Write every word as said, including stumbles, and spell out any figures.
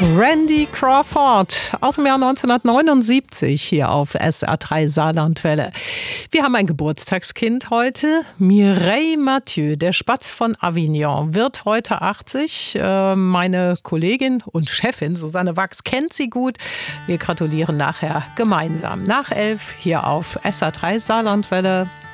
Randy Crawford aus dem Jahr neunzehnhundertneunundsiebzig hier auf S R drei Saarlandwelle. Wir haben ein Geburtstagskind heute. Mireille Mathieu, der Spatz von Avignon, wird heute achtzig. Meine Kollegin und Chefin Susanne Wachs kennt sie gut. Wir gratulieren nachher gemeinsam. Nach elf hier auf S R drei Saarlandwelle.